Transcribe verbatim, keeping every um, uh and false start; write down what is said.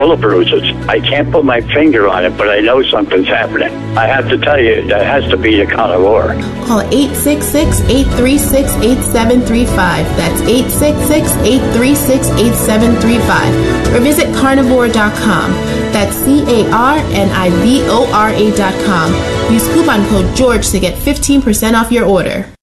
full of bruises. I can't put my finger on it, but I know something's happening. I have to tell you, that has to be the carnivore. Call eight six six, eight three six, eight seven three five. That's eight six six, eight three six, eight seven three five. Or visit carnivore dot com. That's C A R N I V O R A dot com. Use coupon code George to get fifteen percent off your order.